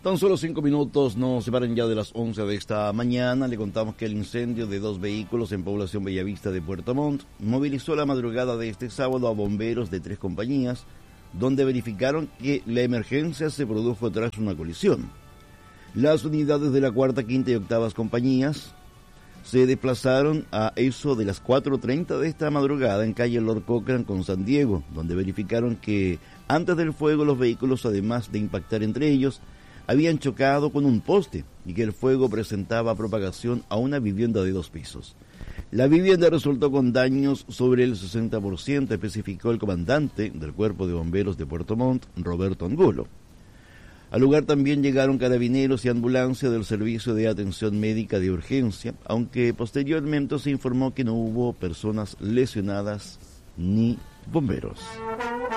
Tan solo 5 minutos nos separan ya de las 11 de esta mañana. Le contamos que el incendio de 2 vehículos en población Bellavista de Puerto Montt movilizó la madrugada de este sábado a bomberos de 3 compañías, donde verificaron que la emergencia se produjo tras una colisión. Las unidades de la 4ª, 5ª y 8ª compañías se desplazaron a eso de las 4:30 de esta madrugada en calle Lord Cochrane con San Diego, donde verificaron que antes del fuego los vehículos, además de impactar entre ellos, habían chocado con un poste y que el fuego presentaba propagación a una vivienda de 2 pisos. La vivienda resultó con daños sobre el 60%, especificó el comandante del Cuerpo de Bomberos de Puerto Montt, Roberto Angulo. Al lugar también llegaron carabineros y ambulancia del Servicio de Atención Médica de Urgencia, aunque posteriormente se informó que no hubo personas lesionadas ni bomberos.